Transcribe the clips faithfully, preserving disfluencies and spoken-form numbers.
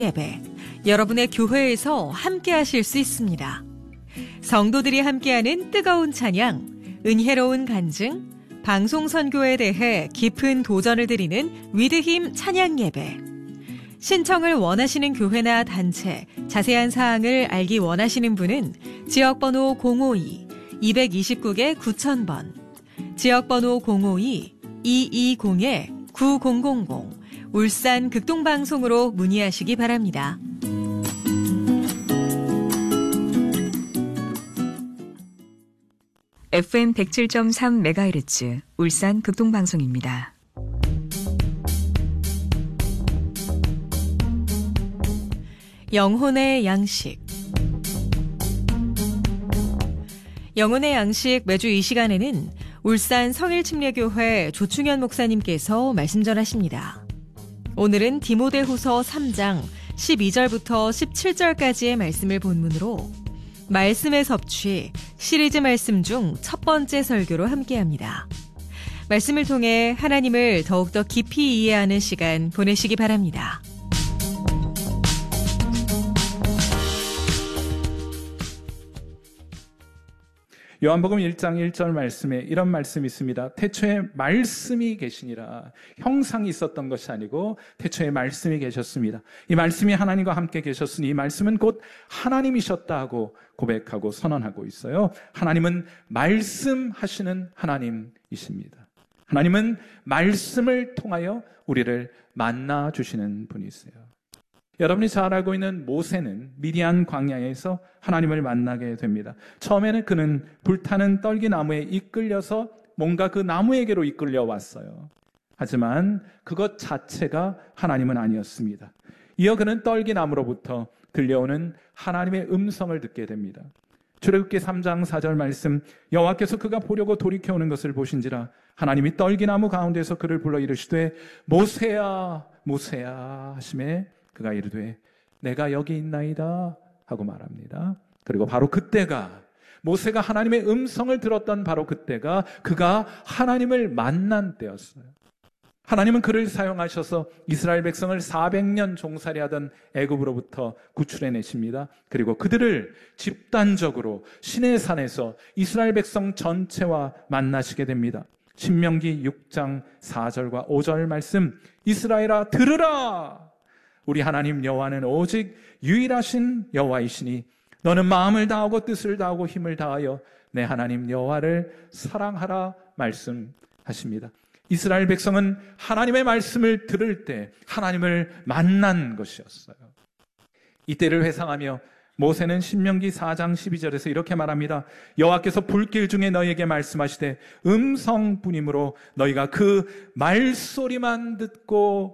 예배, 여러분의 교회에서 함께 하실 수 있습니다. 성도들이 함께하는 뜨거운 찬양, 은혜로운 간증, 방송 선교에 대해 깊은 도전을 드리는 위드힘 찬양 예배. 신청을 원하시는 교회나 단체, 자세한 사항을 알기 원하시는 분은 지역번호 공오이 이이구 구천 번, 지역번호 공오이 이이공 구공공공, 울산 극동방송으로 문의하시기 바랍니다. 에프엠 백칠 점 삼 메가헤르츠 울산 극동방송입니다. 영혼의 양식. 영혼의 양식 매주 이 시간에는 울산 성일침례교회 조충현 목사님께서 말씀 전하십니다. 오늘은 디모데후서 삼 장 십이 절부터 십칠 절까지의 말씀을 본문으로 말씀의 섭취 시리즈 말씀 중 첫 번째 설교로 함께합니다. 말씀을 통해 하나님을 더욱더 깊이 이해하는 시간 보내시기 바랍니다. 요한복음 일 장 일 절 말씀에 이런 말씀이 있습니다. 태초에 말씀이 계시니라. 형상이 있었던 것이 아니고 태초에 말씀이 계셨습니다. 이 말씀이 하나님과 함께 계셨으니 이 말씀은 곧 하나님이셨다 하고 고백하고 선언하고 있어요. 하나님은 말씀하시는 하나님이십니다. 하나님은 말씀을 통하여 우리를 만나주시는 분이세요. 여러분이 잘 알고 있는 모세는 미디안 광야에서 하나님을 만나게 됩니다. 처음에는 그는 불타는 떨기나무에 이끌려서 뭔가 그 나무에게로 이끌려 왔어요. 하지만 그것 자체가 하나님은 아니었습니다. 이어 그는 떨기나무로부터 들려오는 하나님의 음성을 듣게 됩니다. 출애굽기 삼 장 사 절 말씀, 여호와께서 그가 보려고 돌이켜오는 것을 보신지라 하나님이 떨기나무 가운데서 그를 불러 이르시되 모세야 모세야 하시매 그가 이르되 내가 여기 있나이다 하고 말합니다. 그리고 바로 그때가 모세가 하나님의 음성을 들었던 바로 그때가 그가 하나님을 만난 때였어요. 하나님은 그를 사용하셔서 이스라엘 백성을 사백 년 종살이하던 애굽으로부터 구출해내십니다. 그리고 그들을 집단적으로 시내산에서 이스라엘 백성 전체와 만나시게 됩니다. 신명기 육 장 사 절과 오 절 말씀, 이스라엘아 들으라! 우리 하나님 여호와는 오직 유일하신 여호와이시니 너는 마음을 다하고 뜻을 다하고 힘을 다하여 내 하나님 여호와를 사랑하라 말씀하십니다. 이스라엘 백성은 하나님의 말씀을 들을 때 하나님을 만난 것이었어요. 이때를 회상하며 모세는 신명기 사 장 십이 절에서 이렇게 말합니다. 여호와께서 불길 중에 너희에게 말씀하시되 음성뿐이므로 너희가 그 말소리만 듣고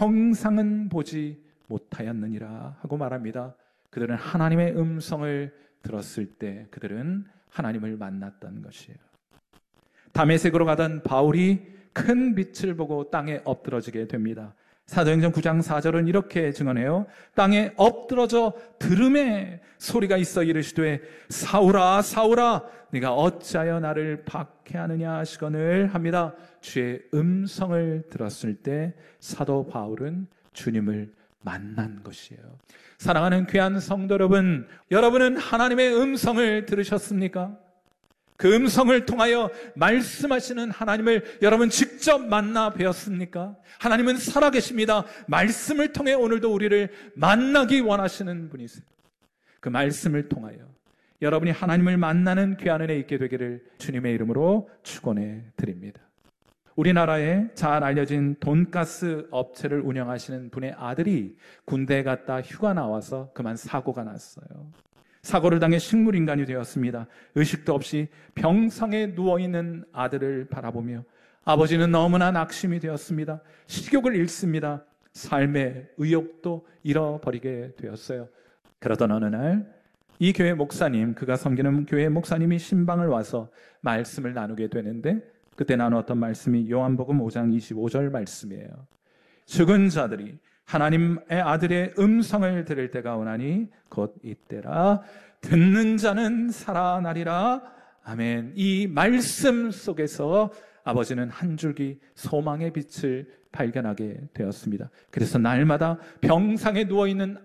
형상은 보지 못하였느니라 하고 말합니다. 그들은 하나님의 음성을 들었을 때 그들은 하나님을 만났던 것이에요. 다메섹으로 가던 바울이 큰 빛을 보고 땅에 엎드러지게 됩니다. 사도행전 구 장 사 절은 이렇게 증언해요. 땅에 엎드러져 들음에 소리가 있어 이르시되 사울아 사울아 네가 어찌하여 나를 박해하느냐 하시거늘 합니다. 주의 음성을 들었을 때 사도 바울은 주님을 만난 것이에요. 사랑하는 귀한 성도 여러분, 여러분은 하나님의 음성을 들으셨습니까? 그 음성을 통하여 말씀하시는 하나님을 여러분 직접 만나 뵈었습니까? 하나님은 살아계십니다. 말씀을 통해 오늘도 우리를 만나기 원하시는 분이세요. 그 말씀을 통하여 여러분이 하나님을 만나는 귀한 은혜 있게 되기를 주님의 이름으로 축원해 드립니다. 우리나라에 잘 알려진 돈가스 업체를 운영하시는 분의 아들이 군대에 갔다 휴가 나와서 그만 사고가 났어요. 사고를 당해 식물인간이 되었습니다. 의식도 없이 병상에 누워있는 아들을 바라보며 아버지는 너무나 낙심이 되었습니다. 식욕을 잃습니다. 삶의 의욕도 잃어버리게 되었어요. 그러던 어느 날 이 교회 목사님, 그가 섬기는 교회 목사님이 신방을 와서 말씀을 나누게 되는데 그때 나누었던 말씀이 요한복음 오 장 이십오 절 말씀이에요. 죽은 자들이 하나님의 아들의 음성을 들을 때가 오나니 곧 이때라. 듣는 자는 살아나리라. 아멘. 이 말씀 속에서 아버지는 한 줄기 소망의 빛을 발견하게 되었습니다. 그래서 날마다 병상에 누워있는